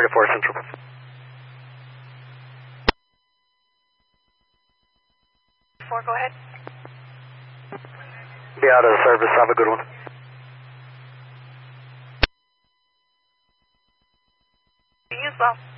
Target 4 Central. Go ahead. Be out of the service. Have a good one. You as well.